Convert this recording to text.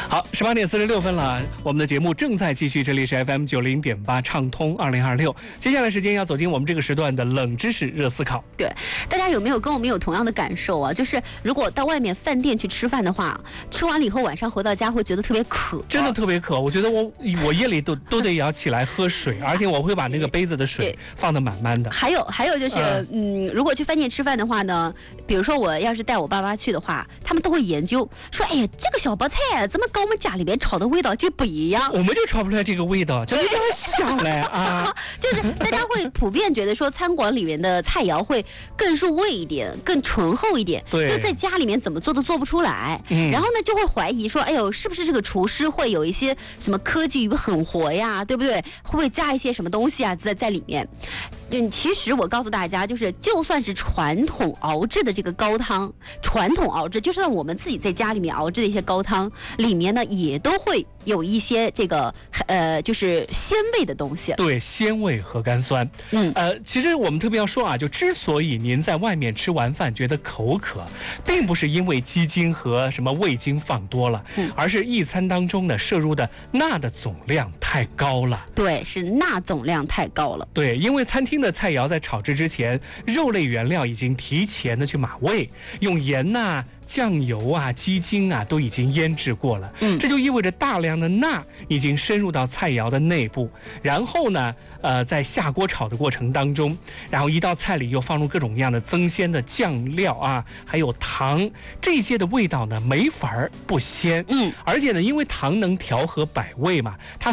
好，18:46了，我们的节目正在继续，这里是 FM 90.8畅通2026。接下来时间要走进我们这个时段的冷知识热思考。 对，大家有没有跟我们有同样的感受啊？就是如果到外面饭店去吃饭的话，吃完了以后晚上回到家会觉得特别渴， 真的特别渴。我觉得我夜里都得要起来喝水，而且我会把那个杯子的水放得满满的。 还有就是，如果去饭店吃饭的话呢，比如说我要是带我爸妈去的话，他们都会研究说，哎呀，这个小白菜怎么跟我们家里面炒的味道就不一样？ 我们就炒不出来这个味道，就有点香嘞啊！ 就是大家会普遍觉得说，餐馆里面的菜肴会更入味一点，更醇厚一点。 对， 就在家里面怎么做都做不出来。然后呢，就会怀疑说，哎呦，是不是这个厨师会有一些什么科技与狠活呀？对不对？会不会加一些什么东西啊在里面？其实我告诉大家，就算是传统熬制的这个高汤，传统熬制就是让我们自己在家里面熬制的一些高汤，里面呢也都会有一些这个就是鲜味的东西。 对，鲜味和甘酸。其实我们特别要说啊，就之所以您在外面吃完饭觉得口渴，并不是因为鸡精和什么味精放多了，而是一餐当中呢摄入的钠的总量太高了。 对，是钠总量太高了。 对，因为餐厅的菜肴在炒制之前，肉类原料已经提前的去码味，用盐呐、酱油啊、鸡精啊都已经腌制过了。这就意味着大量的钠已经深入到菜肴的内部，然后呢，在下锅炒的过程当中，然后一道菜里又放入各种各样的增鲜的酱料啊，还有糖，这些的味道呢没法不鲜。而且呢，因为糖能调和百味嘛，它